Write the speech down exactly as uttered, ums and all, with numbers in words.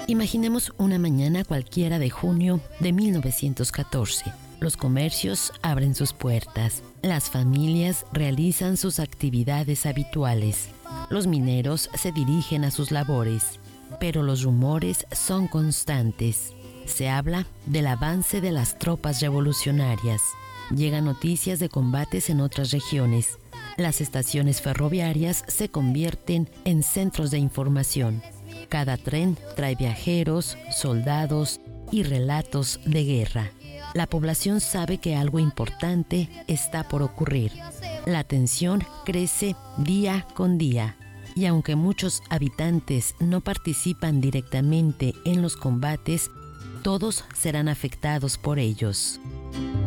Imaginemos una mañana cualquiera de junio de mil novecientos catorce. Los comercios abren sus puertas, las familias realizan sus actividades habituales, los mineros se dirigen a sus labores, pero los rumores son constantes. Se habla del avance de las tropas revolucionarias. Llegan noticias de combates en otras regiones. Las estaciones ferroviarias se convierten en centros de información. Cada tren trae viajeros, soldados y relatos de guerra. La población sabe que algo importante está por ocurrir. La tensión crece día con día, y aunque muchos habitantes no participan directamente en los combates, todos serán afectados por ellos.